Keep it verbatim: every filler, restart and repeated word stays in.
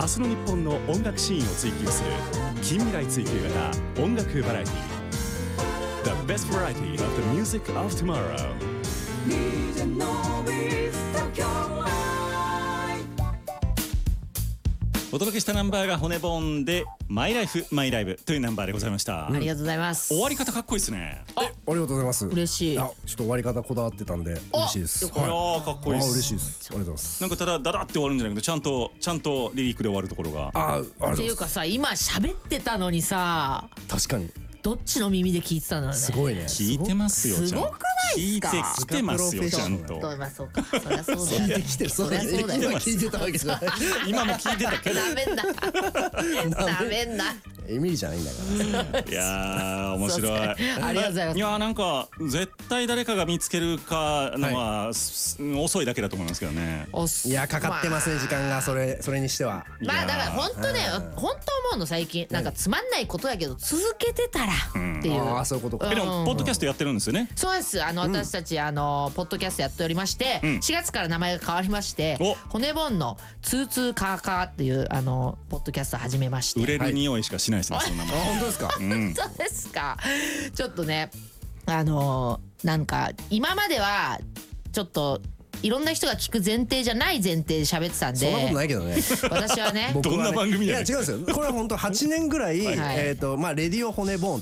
明日の日本の音楽シーンを追求する近未来追求型音楽バラエティ The best variety of the music of tomorrow。 お届けしたナンバーが骨ボーンでマイライフマイライブというナンバーでございました。 ありがとうございます。 終わり方かっこいいですね。 あ、ありがとうございます。 嬉しい。 あ、ちょっと終わり方こだわってたんで嬉しいです。 いやーかっこいいです。 あ、嬉しいです。ありがとうございます。 なんかただダダって終わるんじゃなくてちゃんとちゃんとリリックで終わるところが。 あ、ありがとうございます。 っていうかさ、今喋ってたのにさ、 確かにどっちの耳で聞いてたのね。 すごいね。 聞いてますよ。 すごくないですか。 聞いてきてますよちゃんと。 まあそうか。そりゃそうだよ。 聞いてきてる。そりゃそうだよ。今聞いてたわけじゃない。 今も聞いてたけど。 なめんな。なめんな。 エミリじゃないんだから。 いやー面白い。 ありがとうございます。 いやーなんか絶対誰かが見つけるかのは遅いだけだと思いますけどね。 いやかかってますね時間がそれそれにしては。 まあだから本当ね本当思うの最近なんかつまんないことだけど続けてたらっていう。 ああそういうことか。 でもポッドキャストやってるんですよね。 そうです。あの私たちあのポッドキャストやっておりましてしがつから名前が変わりまして骨ボンのツーツーカーカーっていうあのポッドキャスト始めまして。 売れる匂いしかしないですねそんなもん。 本当ですか。 本当ですか。ちょっとねあのなんか今まではちょっといろんな人が聞く前提じゃない前提で喋ってたんで。 そんなことないけどね。 私はね。 どんな番組だよ。 いや違うんですよ。これは本当はちねんぐらいえっとまあレディオ骨ボーン